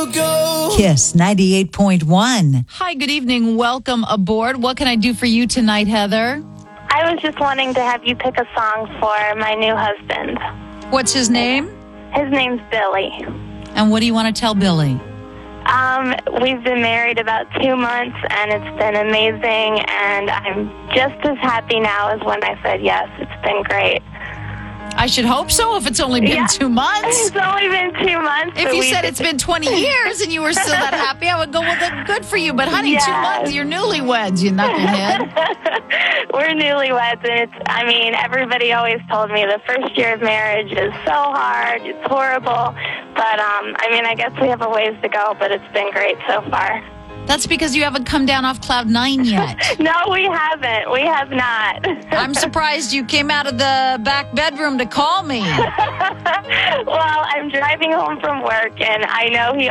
Kiss 98.1. Hi, good evening. Welcome aboard. What can I do for you tonight, Heather? I was just wanting to have you pick a song for my new husband. What's his name? His name's Billy. And what do you want to tell Billy? We've been married about 2 months, and it's been amazing, and I'm just as happy now as when I said yes. It's been great. I should hope so if it's only been 2 months. It's only been 2 months. If you said it's been 20 years and you were still that happy, I would go, well, then good for you. But honey, 2 months, you're newlyweds, you knucklehead. We're newlyweds, and everybody always told me the first year of marriage is so hard, it's horrible. But, I guess we have a ways to go, but it's been great so far. That's because you haven't come down off cloud 9 yet. No, we haven't. We have not. I'm surprised you came out of the back bedroom to call me. Well, I'm driving home from work, and I know he